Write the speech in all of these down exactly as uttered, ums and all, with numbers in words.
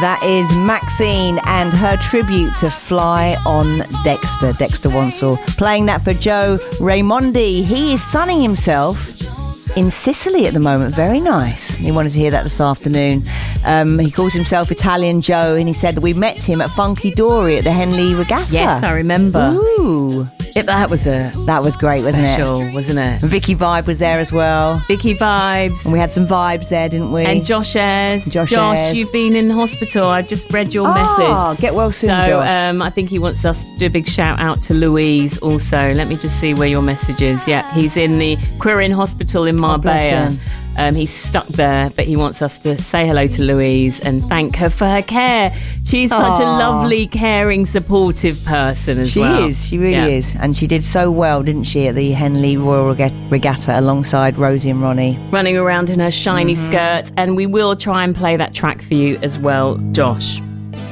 That is Maxine and her tribute to Fly on Dexter, Dexter Wansel. Playing that for Joe Raimondi. He is sunning himself in Sicily at the moment. Very nice. He wanted to hear that this afternoon. Um, he calls himself Italian Joe, and he said that we met him at Funky Dory at the Henley Regatta. Yes, I remember. Ooh. It, that was a That was great, wasn't it? special, wasn't it? Vicky Vibe was there as well. Vicky Vibes. And we had some vibes there, didn't we? And Josh Ayres. Josh Josh, Ayres. you've been in hospital. I just read your Oh, message. get well soon, So Josh. um, I think he wants us to do a big shout out to Louise also. Let me just see where your message is. Yeah, he's in the Quirin Hospital in Oh, bless Marbella. him. Um, he's stuck there, but he wants us to say hello to Louise and thank her for her care. She's such a Aw. lovely, caring, supportive person as She well. is, she really Yeah. is. And she did so well, didn't she, at the Henley Royal Reg- Regatta alongside Rosie and Ronnie. Running around in her shiny Mm-hmm. skirt, and we will try and play that track for you as well, Josh.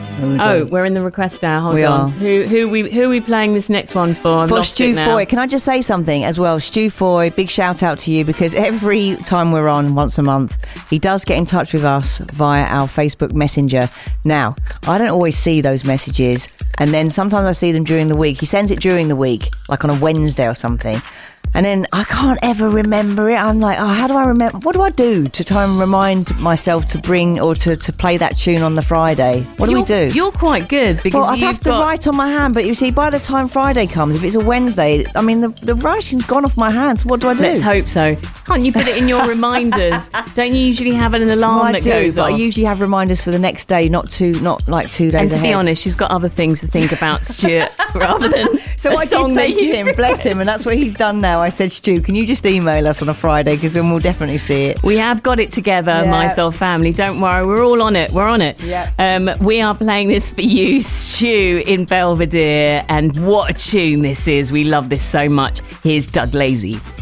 Oh, we're in the request now. Hold We on. are. Who who we who are we playing this next one for? I've For lost Stu it now. Foy, can I just say something as well? Stu Foy, big shout out to you, because every time we're on once a month, he does get in touch with us via our Facebook Messenger. Now, I don't always see those messages, and then sometimes I see them during the week. He sends it during the week, like on a Wednesday or something. And then I can't ever remember it. I'm like, oh, how do I remember? What do I do to try and remind myself to bring or to, to play that tune on the Friday? What do you're, we do? You're quite good because Well, I'd you've have to got, write on my hand, but you see, by the time Friday comes, if it's a Wednesday, I mean, the, the writing's gone off my hands. What do I do? Let's hope so. Can't you put it in your reminders? Don't you usually have an alarm Well, I that do, goes but off? I usually have reminders for the next day, not two, not like two days and to ahead. be honest, she's got other things to think about, Stuart, rather than So a I song did say that to you him, bless him, and that's what he's done now. I said, Stu, can you just email us on a Friday, because then we'll definitely see it. We have got it together, Yeah. myself family. Don't worry, we're all on it. We're on it. Yeah. Um, we are playing this for you, Stu, in Belvedere, and what a tune this is. We love this so much. Here's Doug Lazy.